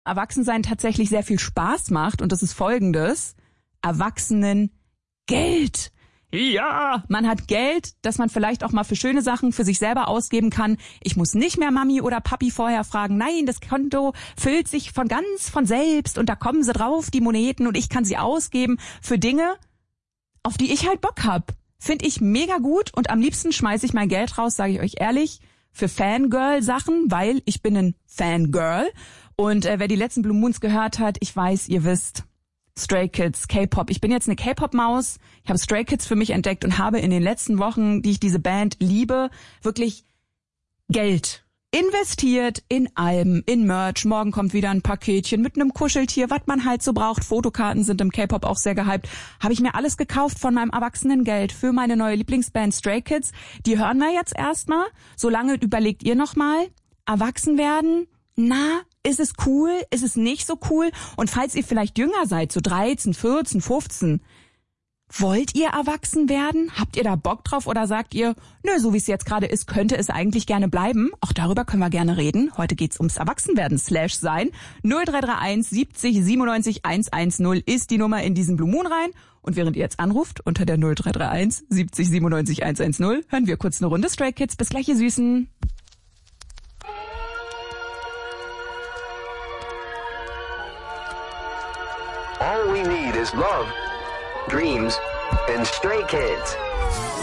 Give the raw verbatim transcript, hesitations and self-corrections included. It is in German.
Erwachsensein tatsächlich sehr viel Spaß macht und das ist Folgendes: Erwachsenengeld. Ja, man hat Geld, das man vielleicht auch mal für schöne Sachen für sich selber ausgeben kann. Ich muss nicht mehr Mami oder Papi vorher fragen, nein, das Konto füllt sich von ganz von selbst und da kommen sie drauf, die Moneten, und ich kann sie ausgeben für Dinge, auf die ich halt Bock hab. Finde ich mega gut und am liebsten schmeiße ich mein Geld raus, sage ich euch ehrlich, für Fangirl-Sachen, weil ich bin ein Fangirl. Und äh, wer die letzten Blue Moons gehört hat, ich weiß, ihr wisst, Stray Kids, K-Pop. Ich bin jetzt eine K-Pop-Maus. Ich habe Stray Kids für mich entdeckt und habe in den letzten Wochen, die ich diese Band liebe, wirklich Geld investiert in Alben, in Merch. Morgen kommt wieder ein Paketchen mit einem Kuscheltier, was man halt so braucht. Fotokarten sind im K-Pop auch sehr gehypt. Habe ich mir alles gekauft von meinem Erwachsenengeld für meine neue Lieblingsband Stray Kids. Die hören wir jetzt erstmal. Solange überlegt ihr nochmal. Erwachsen werden? Na, ist es cool? Ist es nicht so cool? Und falls ihr vielleicht jünger seid, so dreizehn, vierzehn, fünfzehn, wollt ihr erwachsen werden? Habt ihr da Bock drauf oder sagt ihr, nö, so wie es jetzt gerade ist, könnte es eigentlich gerne bleiben? Auch darüber können wir gerne reden. Heute geht's ums Erwachsenwerden slash sein. null drei drei eins siebzig siebenundneunzig hundertzehn ist die Nummer in diesen Blue Moon rein. Und während ihr jetzt anruft unter der null drei drei eins siebzig siebenundneunzig hundertzehn, hören wir kurz eine Runde Stray Kids. Bis gleich, ihr Süßen. All we need is love, dreams, and Stray Kids.